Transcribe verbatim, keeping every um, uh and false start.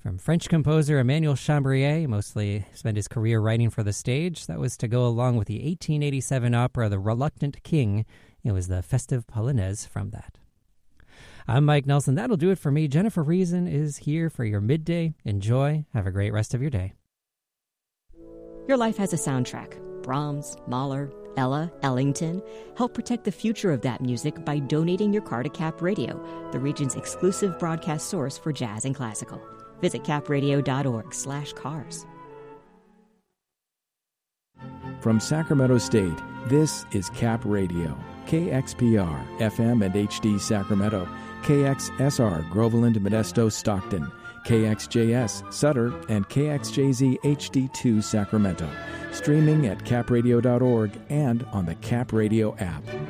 From French composer Emmanuel Chambrier, mostly spent his career writing for the stage. That was to go along with the eighteen eighty-seven opera The Reluctant King. It was the festive polonaise from that. I'm Mike Nelson. That'll do it for me. Jennifer Reason is here for your midday. Enjoy. Have a great rest of your day. Your life has a soundtrack. Brahms, Mahler, Ella, Ellington. Help protect the future of that music by donating your car to Cap Radio, the region's exclusive broadcast source for jazz and classical. Visit capradio.org slash cars. From Sacramento State, this is Cap Radio. K X P R, F M and H D Sacramento. K X S R, Groveland, Modesto, Stockton. K X J S, Sutter, and K X J Z H D two, Sacramento. Streaming at cap radio dot org and on the Cap Radio app.